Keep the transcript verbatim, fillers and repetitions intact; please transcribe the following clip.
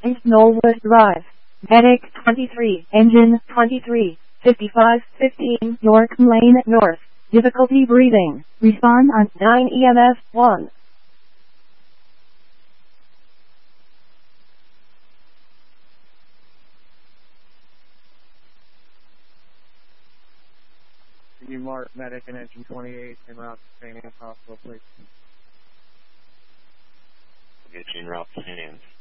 East Knollwood Drive. Medic twenty-three, engine twenty-three, fifty-five fifteen, York Lane North. Difficulty breathing. Respond on nine E M S one. Can you mark medic and engine twenty-eight en route to Saint Anne's Hospital, please? Get you en route to Saint Anne's.